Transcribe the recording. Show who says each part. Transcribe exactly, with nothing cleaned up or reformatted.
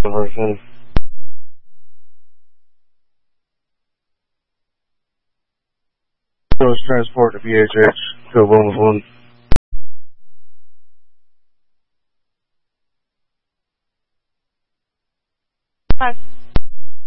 Speaker 1: Person. Transport to B H H. Go one with one.